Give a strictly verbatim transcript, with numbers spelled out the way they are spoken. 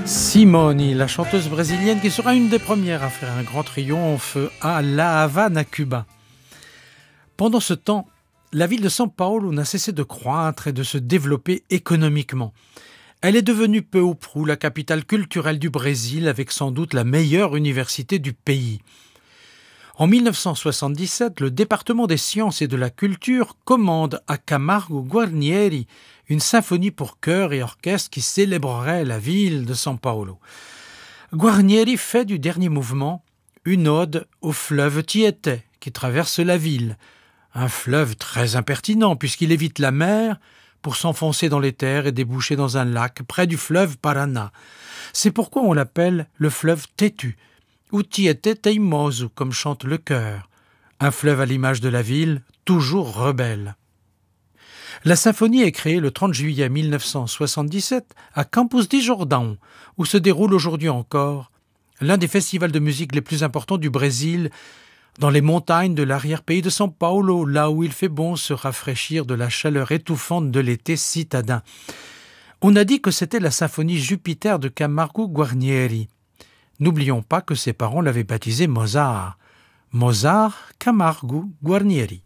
Simone, la chanteuse brésilienne qui sera une des premières à faire un grand triomphe à La Havane, à Cuba. Pendant ce temps, la ville de São Paulo n'a cessé de croître et de se développer économiquement. Elle est devenue peu ou prou la capitale culturelle du Brésil avec sans doute la meilleure université du pays. En dix-neuf cent soixante-dix-sept, le département des sciences et de la culture commande à Camargo Guarnieri une symphonie pour chœur et orchestre qui célébrerait la ville de São Paulo. Guarnieri fait du dernier mouvement une ode au fleuve Tietê qui traverse la ville, un fleuve très impertinent puisqu'il évite la mer pour s'enfoncer dans les terres et déboucher dans un lac près du fleuve Paraná. C'est pourquoi on l'appelle le fleuve têtu, ou Tietê teimoso, comme chante le chœur, un fleuve à l'image de la ville, toujours rebelle. La symphonie est créée le trente juillet mille neuf cent soixante-dix-sept à Campos de Jordão, où se déroule aujourd'hui encore l'un des festivals de musique les plus importants du Brésil, dans les montagnes de l'arrière-pays de São Paulo, là où il fait bon se rafraîchir de la chaleur étouffante de l'été citadin. On a dit que c'était la symphonie Jupiter de Camargo Guarnieri. N'oublions pas que ses parents l'avaient baptisé Mozart. Mozart Camargo Guarnieri.